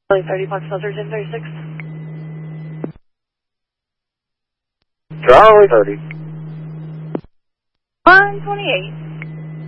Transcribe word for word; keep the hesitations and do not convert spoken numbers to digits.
Charlie thirty, Foxtrot thirteen thirty-six. Charlie thirty. one twenty-eight.